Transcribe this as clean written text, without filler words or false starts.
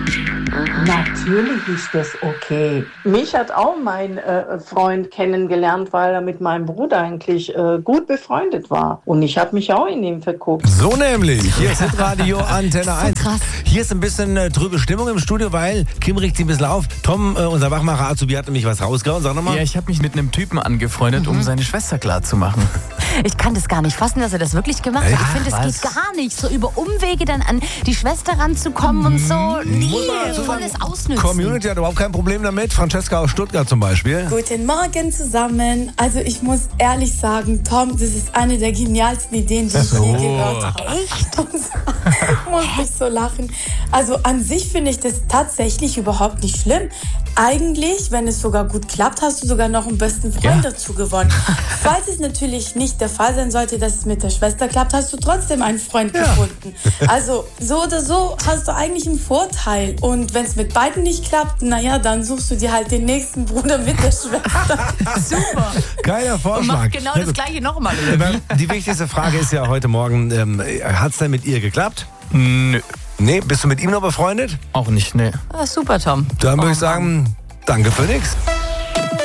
Natürlich ist das okay. Mich hat auch mein Freund kennengelernt, weil er mit meinem Bruder eigentlich gut befreundet war. Und ich habe mich auch in ihn verguckt. So nämlich. Hier ist Radio Antenne 1. Krass. Hier ist ein bisschen trübe Stimmung im Studio, weil Kim regt sich ein bisschen auf. Tom, unser Wachmacher Azubi, hat nämlich was rausgehauen. Sag nochmal. Ja, ich habe mich mit einem Typen angefreundet, um seine Schwester klarzumachen. Ich kann das gar nicht fassen, dass er das wirklich gemacht hat. Ich finde, es geht gar nicht, so über Umwege dann an die Schwester ranzukommen und so. Nee, volles Ausnützen. Community hat überhaupt kein Problem damit. Francesca aus Stuttgart zum Beispiel. Guten Morgen zusammen. Also ich muss ehrlich sagen, Tom, das ist eine der genialsten Ideen, die ich je gehört habe. Echt? Ich muss nicht so lachen. Also an sich finde ich das tatsächlich überhaupt nicht schlimm. Eigentlich, wenn es sogar gut klappt, hast du sogar noch einen besten Freund dazu gewonnen. Falls es natürlich nicht der Fall sein sollte, dass es mit der Schwester klappt, hast du trotzdem einen Freund gefunden. Also so oder so hast du eigentlich einen Vorteil. Und wenn es mit beiden nicht klappt, naja, dann suchst du dir halt den nächsten Bruder mit der Schwester. Super. Geiler Vorschlag. Und macht genau das Gleiche nochmal. Die wichtigste Frage ist ja heute Morgen, hat es denn mit ihr geklappt? Nö, Nee, bist du mit ihm noch befreundet? auch nicht, ne. Ah, super, Tom. Dann würde ich sagen, danke für nix.